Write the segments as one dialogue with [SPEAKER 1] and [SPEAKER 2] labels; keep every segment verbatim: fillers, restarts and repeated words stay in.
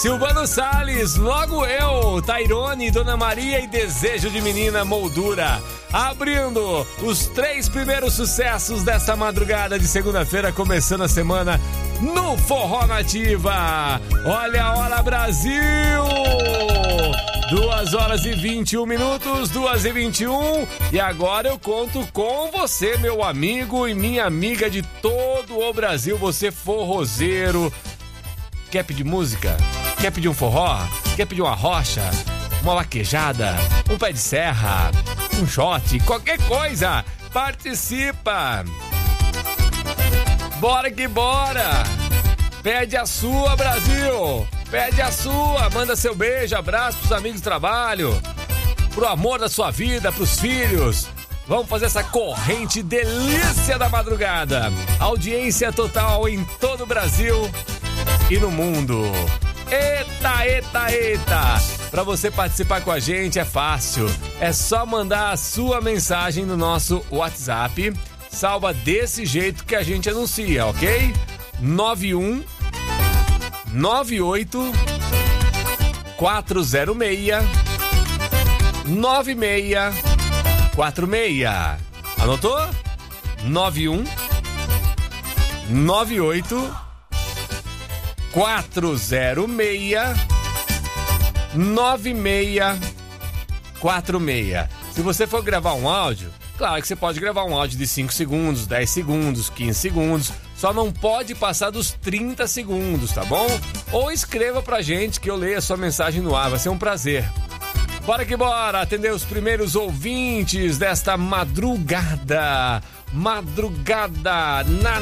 [SPEAKER 1] Silvano Salles, Logo Eu, Tairone, Dona Maria e Desejo de Menina, Moldura. Abrindo os três primeiros sucessos desta madrugada de segunda-feira, começando a semana no Forró Nativa. Olha a hora, Brasil! duas horas e vinte e um minutos, duas e vinte e um. E agora eu conto com você, meu amigo e minha amiga de todo o Brasil. Você forrozeiro. Quer pedir música? Quer pedir um forró? Quer pedir uma rocha? Uma vaquejada? Um pé de serra? Um shot? Qualquer coisa! Participa! Bora que bora! Pede a sua, Brasil! Pede a sua! Manda seu beijo, abraço pros amigos do trabalho, pro amor da sua vida, pros filhos. Vamos fazer essa corrente delícia da madrugada. Audiência total em todo o Brasil e no mundo. Eita, eita, eita! Para você participar com a gente é fácil. É só mandar a sua mensagem no nosso WhatsApp. Salva desse jeito que a gente anuncia, ok? nove um nove oito quatro zero seis nove seis quatro seis. Anotou? nove um nove oito quatro zero seis nove seis quatro seis. Se você for gravar um áudio, claro que você pode gravar um áudio de cinco segundos, dez segundos, quinze segundos. Só não pode passar dos trinta segundos, tá bom? Ou escreva pra gente que eu leio a sua mensagem no ar, vai ser um prazer. Bora que bora, atender os primeiros ouvintes desta madrugada. Madrugada na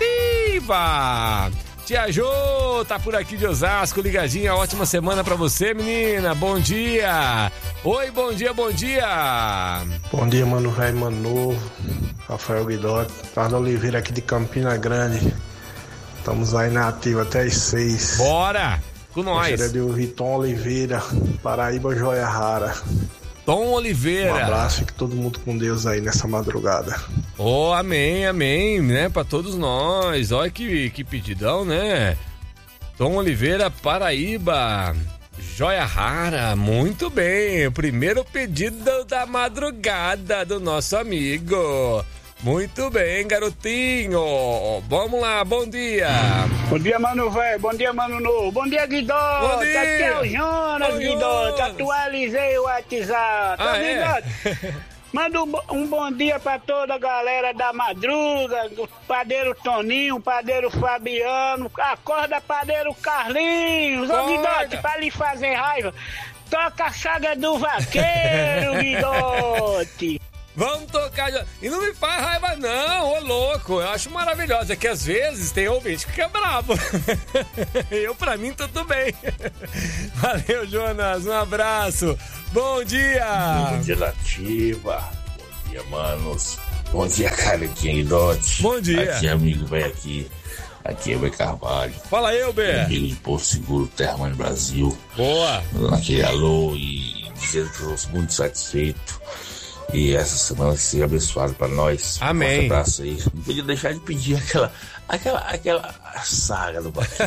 [SPEAKER 1] Nativa. Tia Jô, tá por aqui de Osasco, ligadinha, ótima semana pra você, menina, bom dia. Oi, bom dia, bom dia.
[SPEAKER 2] Bom dia, mano velho, mano novo, Rafael Guidotti, Carlos Oliveira aqui de Campina Grande. Estamos aí na ativa até as seis.
[SPEAKER 1] Bora, com nós.
[SPEAKER 2] Gostaria de ouvir Tom Oliveira, Paraíba Joia Rara.
[SPEAKER 1] Tom Oliveira.
[SPEAKER 2] Um abraço, fique todo mundo com Deus aí nessa madrugada.
[SPEAKER 1] Oh, amém, amém, né, pra todos nós. Olha que, que pedidão, né? Tom Oliveira, Paraíba, Joia Rara, muito bem. O primeiro pedido da madrugada do nosso amigo. Muito bem, garotinho. Vamos lá, bom dia.
[SPEAKER 3] Bom dia, mano velho. Bom dia, mano novo. Bom dia, Guidotti.
[SPEAKER 1] Bom dia.
[SPEAKER 3] Aqui é o Jonas, Guidotti. Atualizei o WhatsApp. Tá,
[SPEAKER 1] ah,
[SPEAKER 3] Guidotti? É? Manda um, um bom dia pra toda a galera da madruga, o padeiro Toninho, o padeiro Fabiano, acorda padeiro Carlinhos, ô Guidotti, pra lhe fazer raiva, toca a saga do vaqueiro, Guidotti.
[SPEAKER 1] Vamos tocar. E não me faz raiva não, ô louco. Eu acho maravilhoso. É que às vezes tem ouvinte que fica bravo. Eu, pra mim, tudo bem. Valeu, Jonas. Um abraço. Bom dia.
[SPEAKER 4] Bom dia, Nativa. Bom dia, manos. Bom dia, Carletinha Guidotti.
[SPEAKER 1] Bom dia.
[SPEAKER 4] Aqui é amigo velho aqui. Aqui é o B. Carvalho.
[SPEAKER 1] Fala aí, Bé.
[SPEAKER 4] Amigo de Porto Seguro, Terra Mãe Brasil.
[SPEAKER 1] Boa.
[SPEAKER 4] Naquele alô e dizendo que eu estou muito satisfeito. E essa semana que seja abençoada pra nós.
[SPEAKER 1] Amém.
[SPEAKER 4] Um abraço aí. Não podia deixar de pedir aquela, aquela, aquela saga do Baquinho.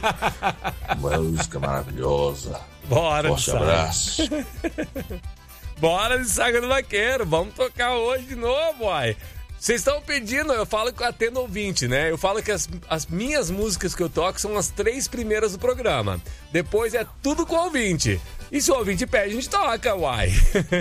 [SPEAKER 4] Uma música maravilhosa.
[SPEAKER 1] Bora,
[SPEAKER 4] forte abraço.
[SPEAKER 1] Bora de Saga do Vaqueiro. Vamos tocar hoje de novo, uai. Vocês estão pedindo, eu falo que eu atendo ouvinte, né? Eu falo que as, as minhas músicas que eu toco são as três primeiras do programa. Depois é tudo com ouvinte. E se o ouvinte pede, a gente toca, uai.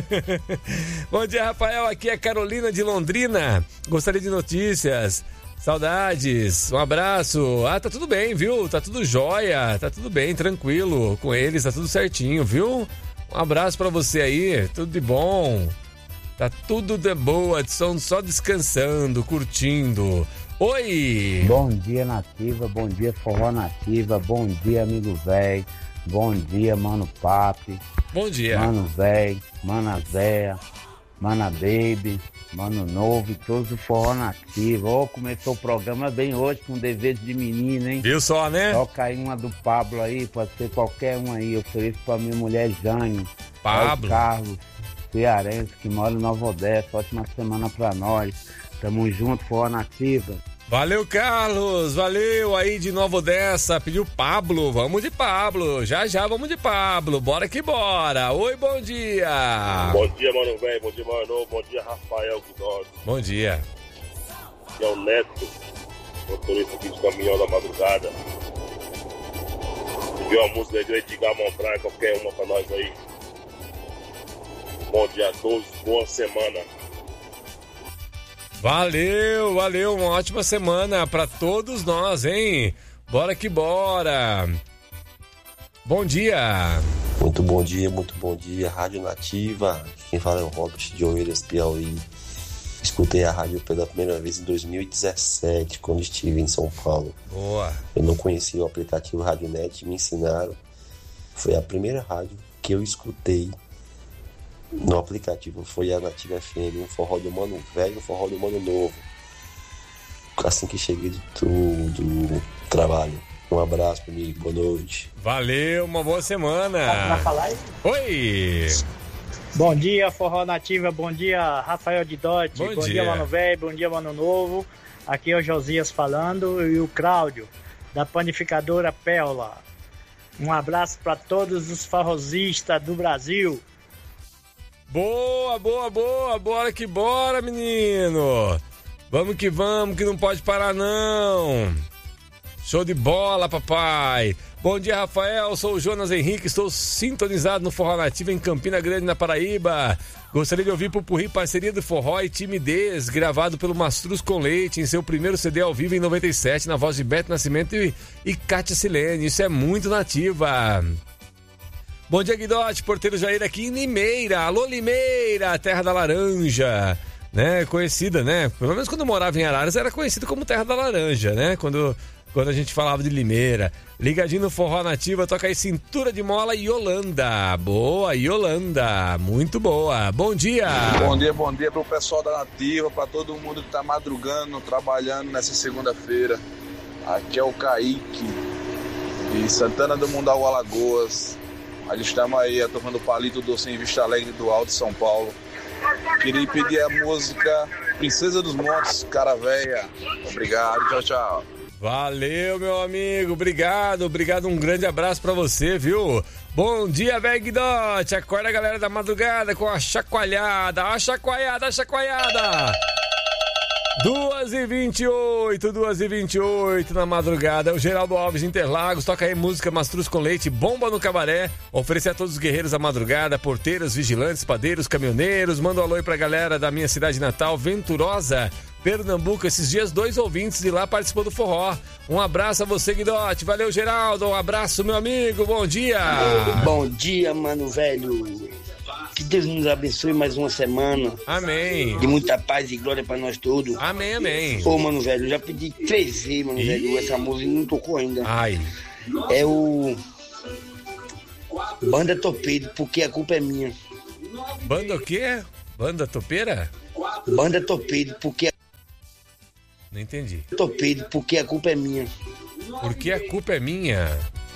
[SPEAKER 1] Bom dia, Rafael. Aqui é Carolina de Londrina. Gostaria de notícias. Saudades. Um abraço. Ah, tá tudo bem, viu? Tá tudo jóia. Tá tudo bem, tranquilo. Com eles, tá tudo certinho, viu? Um abraço pra você aí. Tudo de bom. Tá tudo de boa. São só descansando, curtindo. Oi!
[SPEAKER 5] Bom dia, Nativa. Bom dia, Forró Nativa. Bom dia, amigo velho. Bom dia, mano Papi.
[SPEAKER 1] Bom dia.
[SPEAKER 5] Mano velho, mana Zéia, mana Baby, mano Novo e todos do Forró Nativa. Ó, oh, começou o programa bem hoje com dever de menino, hein?
[SPEAKER 1] Viu só, né?
[SPEAKER 5] Toca aí uma do Pablo aí, pode ser qualquer um aí. Eu ofereço pra minha mulher Jane.
[SPEAKER 1] Pablo.
[SPEAKER 5] Carlos, cearense, que mora em Nova Odessa. Ótima semana pra nós. Tamo junto, Forró Nativa.
[SPEAKER 1] Valeu, Carlos, valeu aí de Nova Odessa, pediu Pablo, vamos de Pablo, já já vamos de Pablo, bora que bora. Oi, bom dia.
[SPEAKER 6] Bom dia, mano velho, bom dia, mano, bom dia, Rafael Guidotti.
[SPEAKER 1] Bom dia.
[SPEAKER 6] Aqui é o Neto, motorista aqui de caminhão da madrugada. Viu a música do Edgar Montblanc, qualquer uma pra nós aí. Bom dia a todos, boa semana.
[SPEAKER 1] Valeu, valeu, uma ótima semana pra todos nós, hein? Bora que bora. Bom dia.
[SPEAKER 7] Muito bom dia, muito bom dia, Rádio Nativa. Quem fala é o Robert de Oeiras, Piauí. Escutei a rádio pela primeira vez em dois mil e dezessete, quando estive em São Paulo.
[SPEAKER 1] Boa.
[SPEAKER 7] Eu não conhecia o aplicativo RádioNet, me ensinaram. Foi a primeira rádio que eu escutei no aplicativo, foi a Nativa F M, um forró do Mano Velho, um forró do Mano Novo. Assim que cheguei do, do trabalho. Um abraço, amigo, boa noite.
[SPEAKER 1] Valeu, uma boa semana. Pra falar isso? Oi!
[SPEAKER 8] Bom dia, Forró Nativa, bom dia, Rafael Guidotti,
[SPEAKER 1] bom,
[SPEAKER 8] bom
[SPEAKER 1] dia.
[SPEAKER 8] dia, Mano Velho, bom dia, Mano Novo. Aqui é o Josias falando e o Cláudio, da panificadora Péola. Um abraço para todos os forrozistas do Brasil.
[SPEAKER 1] Boa, boa, boa, bora que bora, menino. Vamos que vamos, que não pode parar não. Show de bola, papai. Bom dia, Rafael, sou o Jonas Henrique, estou sintonizado no Forró Nativo em Campina Grande, na Paraíba. Gostaria de ouvir Pupurri, parceria do Forró e Timidez, gravado pelo Mastruz com Leite, em seu primeiro C D ao vivo em noventa e sete, na voz de Beto Nascimento e, e Kátia Silene. Isso é muito nativa. Bom dia, Guidotti, porteiro Jair aqui em Limeira. Alô, Limeira, terra da laranja, né? Conhecida, né? Pelo menos quando eu morava em Araras era conhecida como terra da laranja, né? Quando, quando a gente falava de Limeira. Ligadinho no Forró Nativa, toca aí Cintura de Mola e Yolanda. Boa, Yolanda, muito boa. Bom dia.
[SPEAKER 9] Bom dia, bom dia pro pessoal da Nativa, pra todo mundo que tá madrugando, trabalhando nessa segunda-feira. Aqui é o Kaique, de Santana do Mundal, Alagoas. Nós estamos aí, a turma do Palito Doce em Vista Alegre do Alto, São Paulo. Queria pedir a música Princesa dos Montes, Cara Véia. Obrigado, tchau, tchau.
[SPEAKER 1] Valeu, meu amigo, obrigado, obrigado, um grande abraço pra você, viu? Bom dia, velho Guidotti, acorda a galera da madrugada com a chacoalhada, a chacoalhada, a chacoalhada. duas e vinte e oito, duas e vinte e oito na madrugada. O Geraldo Alves de Interlagos toca aí música Mastruz com Leite, Bomba no Cabaré. Oferecer a todos os guerreiros da madrugada, porteiros, vigilantes, padeiros, caminhoneiros. Manda um alô aí pra galera da minha cidade natal, Venturosa, Pernambuco. Esses dias, dois ouvintes de lá participou do forró. Um abraço a você, Guidotti. Valeu, Geraldo. Um abraço, meu amigo. Bom dia.
[SPEAKER 10] Bom dia, mano velho. Que Deus nos abençoe mais uma semana.
[SPEAKER 1] Amém.
[SPEAKER 10] De muita paz e glória pra nós todos.
[SPEAKER 1] Amém, amém.
[SPEAKER 10] Pô, mano velho, eu já pedi três vezes, mano Ih. velho, essa música não tocou ainda.
[SPEAKER 1] Ai.
[SPEAKER 10] É o Banda Torpedo, porque a culpa é minha.
[SPEAKER 1] Banda o quê? Banda Topeira?
[SPEAKER 10] Banda Torpedo, porque...
[SPEAKER 1] Não entendi.
[SPEAKER 10] Torpedo, porque a culpa é minha.
[SPEAKER 1] Porque a culpa é minha?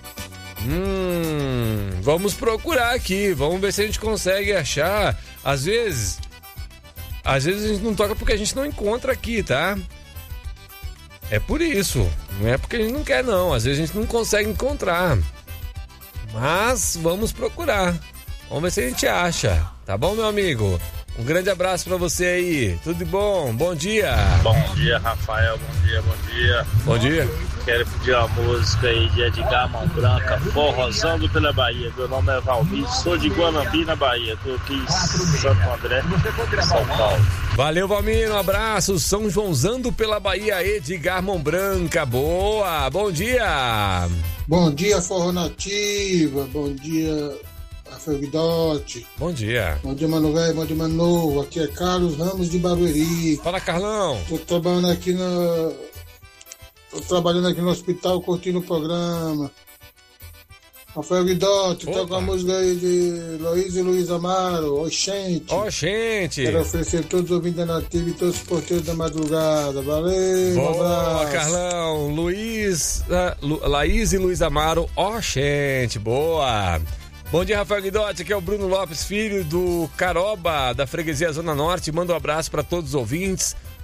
[SPEAKER 1] Hum, vamos procurar aqui, vamos ver se a gente consegue achar. Às vezes, às vezes a gente não toca porque a gente não encontra aqui, tá? É por isso, não é porque a gente não quer não, às vezes a gente não consegue encontrar. Mas vamos procurar, vamos ver se a gente acha, tá bom, meu amigo? Um grande abraço pra você aí, tudo de bom, bom dia.
[SPEAKER 11] Bom dia, Rafael, bom dia, bom dia.
[SPEAKER 1] Bom dia.
[SPEAKER 11] Quero pedir uma música aí de Edgar Mão Branca, Forrozando pela Bahia. Meu nome é Valmir, sou de Guanambi, na Bahia. Tô aqui em Santo André, São Paulo.
[SPEAKER 1] Valeu, Valmir, um abraço. São Joãozando pela Bahia, Edgar Mão Branca. Boa, bom dia.
[SPEAKER 12] Bom dia, Forró Nativa. Bom dia, Rafael Guidotti.
[SPEAKER 1] Bom dia.
[SPEAKER 12] Bom dia, Mano Velho, bom dia, Mano Novo. Aqui é Carlos Ramos de Barueri.
[SPEAKER 1] Fala, Carlão.
[SPEAKER 12] Tô trabalhando aqui na... Tô trabalhando aqui no hospital, curtindo o programa. Rafael Guidotti, tá com a música aí de Luiz e Luiz Amaro, Oxente.
[SPEAKER 1] Oxente.
[SPEAKER 12] Quero oferecer todos os ouvintes da Nativa e todos os porteiros da madrugada. Valeu,
[SPEAKER 1] boa,
[SPEAKER 12] um abraço.
[SPEAKER 1] Carlão. Luiz, uh, Lu, Laís e Luiz Amaro, Oxente, boa. Bom dia, Rafael Guidotti, aqui é o Bruno Lopes, filho do Caroba, da freguesia Zona Norte. Manda um abraço para todos os ouvintes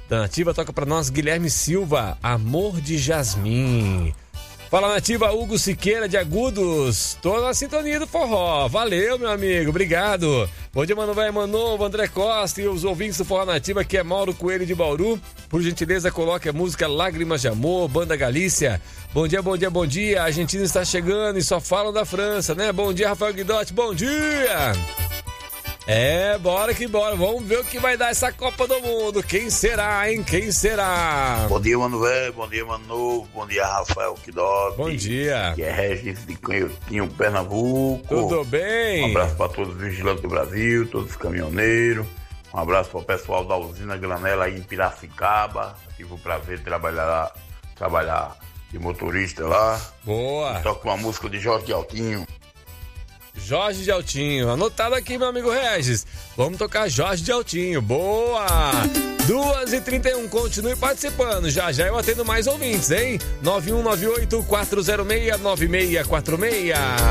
[SPEAKER 1] da Nativa. Toca pra nós Guilherme Silva, Amor de Jasmim. Fala, Nativa, Hugo Siqueira de Agudos. Tô na sintonia do forró. Valeu, meu amigo. Obrigado. Bom dia, mano velho, mano novo, André Costa e os ouvintes do Forró Nativa, que é Mauro Coelho de Bauru. Por gentileza, coloque a música Lágrimas de Amor, Banda Galícia. Bom dia, bom dia, bom dia. A Argentina está chegando e só falam da França, né? Bom dia, Rafael Guidotti. Bom dia. É, bora que bora. Vamos ver o que vai dar essa Copa do Mundo. Quem será, hein? Quem será?
[SPEAKER 13] Bom dia, mano velho. Bom dia, mano novo. Bom dia, Rafael Guidotti.
[SPEAKER 1] Bom dia.
[SPEAKER 13] Que é Regis de Canhotinho, Pernambuco.
[SPEAKER 1] Tudo bem?
[SPEAKER 13] Um abraço para todos os vigilantes do Brasil, todos os caminhoneiros. Um abraço para o pessoal da usina Granela aí em Piracicaba. Tive o prazer de trabalhar lá, trabalhar de motorista lá.
[SPEAKER 1] Boa.
[SPEAKER 13] Toco uma música de Jorge Altinho.
[SPEAKER 1] Jorge de Altinho, anotado aqui, meu amigo Regis. Vamos tocar Jorge de Altinho. Boa! duas e trinta e um, continue participando. Já já eu atendo mais ouvintes, hein? nove um nove oito, quatro zero seis, nove seis quatro seis.